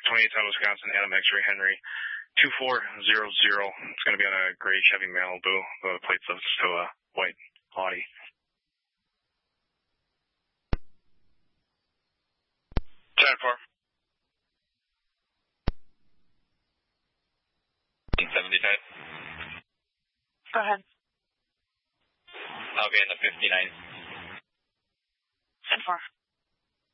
28 Wisconsin, Adam X-Ray Henry, 2400. It's going to be on a gray Chevy Malibu. The plate lives to a white Audi. Chad 4. 70 type. Go ahead. I'll be in the 59. 10-4.